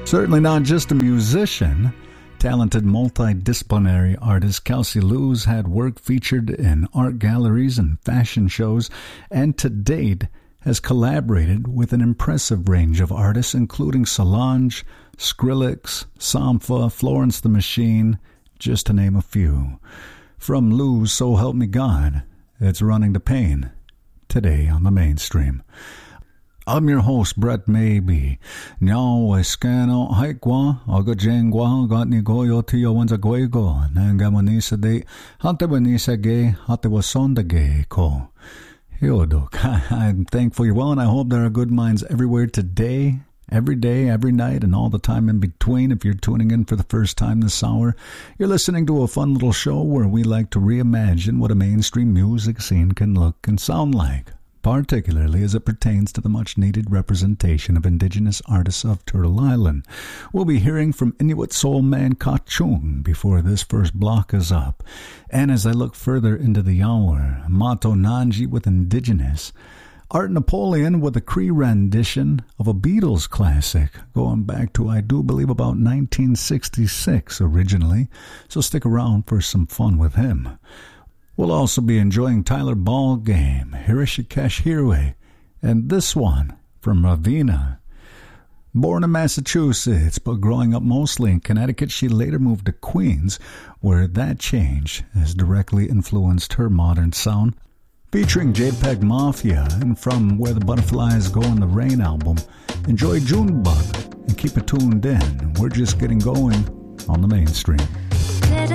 Certainly not just a musician. Talented multidisciplinary artist Kelsey Lewis had work featured in art galleries and fashion shows, and to date has collaborated with an impressive range of artists including Solange, Skrillex, Sampha, Florence the Machine, just to name a few. From Lewis, So Help Me God, it's Running to Pain, today on the mainstream. I'm your host, Brett Maybe. Now, Escano, Haikwa, Agajengwa, Gatni Goyo, Tio Wanza Guego, Nangamanisa de, Hantabanisa Gay, Hatawasonda Gay, Ko. Hiodok, I'm thankful you're well, and I hope there are good minds everywhere today, every day, every night, and all the time in between. If you're tuning in for the first time this hour, you're listening to a fun little show where we like to reimagine what a mainstream music scene can look and sound like, particularly as it pertains to the much-needed representation of indigenous artists of Turtle Island. We'll be hearing from Inuit soul man Ka Chung before this first block is up. And as I look further into the hour, Mato Nanji with Indigenous, Art Napoleon with a Cree rendition of a Beatles classic, going back to, I do believe, about 1966 originally, so stick around for some fun with him. We'll also be enjoying Tyler Ballgame, Hirishikesh Hirwe, and this one from Ravina. Born in Massachusetts, but growing up mostly in Connecticut, she later moved to Queens, where that change has directly influenced her modern sound. Featuring JPEG Mafia, and from Where the Butterflies Go in the Rain album, enjoy Junebug and keep it tuned in. We're just getting going on the mainstream.